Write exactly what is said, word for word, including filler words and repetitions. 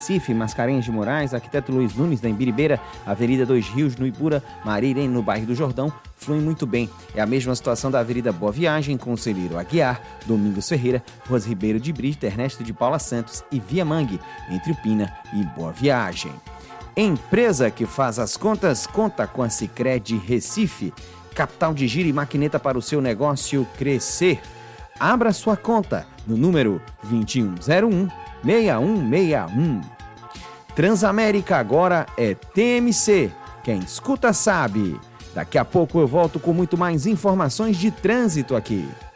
Recife, Mascarenhas de Moraes, Arquiteto Luiz Nunes, da Imbiribeira, Avenida Dois Rios, no Ibura, Maria Irene, no bairro do Jordão, fluem muito bem. É a mesma situação da Avenida Boa Viagem, Conselheiro Aguiar, Domingos Ferreira, Rose Ribeiro de Brito, Ernesto de Paula Santos e Via Mangue, entre Upina e Boa Viagem. Empresa que faz as contas, conta com a Sicredi Recife. Capital de giro e maquineta para o seu negócio crescer. Abra sua conta no número vinte e um zero um, seis um seis um. Transamérica agora é T M C. Quem escuta sabe. Daqui a pouco eu volto com muito mais informações de trânsito aqui.